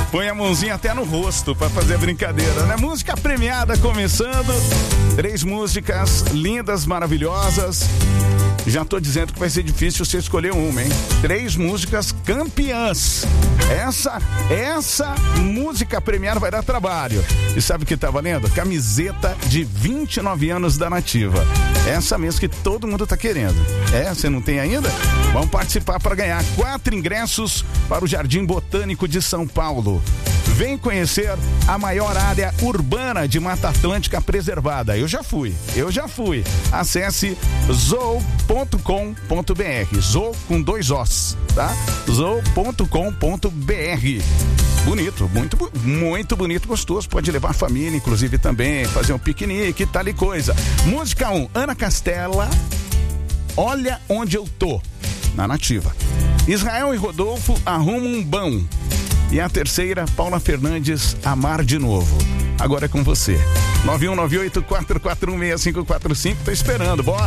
Põe a mãozinha até no rosto pra fazer a brincadeira, né? Música premiada começando. 3 músicas lindas, maravilhosas. Já tô dizendo que vai ser difícil você escolher uma, hein? 3 músicas campeãs. Essa música premiada vai dar trabalho. E sabe o que tá valendo? Camiseta de 29 anos da Nativa. Essa mesmo que todo mundo tá querendo. Você não tem ainda? Vamos participar para ganhar 4 ingressos para o Jardim Botânico de São Paulo. Vem conhecer a maior área urbana de Mata Atlântica preservada. Eu já fui. Acesse zoo.com.br. Zoo com 2 Os, tá? zoo.com.br. Bonito, muito bonito, gostoso. Pode levar a família, inclusive, também. Fazer um piquenique, tal e coisa. Música 1, Ana Castela, Olha Onde Eu Tô, na Nativa. Israel e Rodolfo, Arruma um Bão. E a terceira, Paula Fernandes, Amar de Novo. Agora é com você. 9198-441-6545. Tô esperando, bora.